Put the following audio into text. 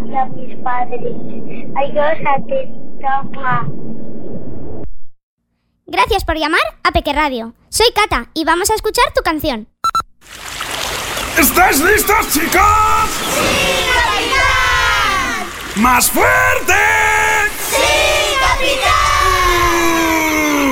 y a mis padres. Adiós, atenta, pa. Gracias por llamar a Peque Radio. Soy Cata y vamos a escuchar tu canción. ¿Estáis listos, chicos? ¡Sí, capitán! ¡Más fuerte! ¡Sí, capitán!